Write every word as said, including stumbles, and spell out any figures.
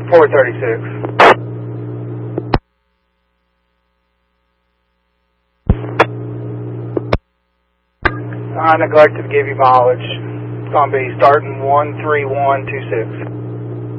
four thirty-six. I neglected to give you mileage. It's going to be starting one three one two six.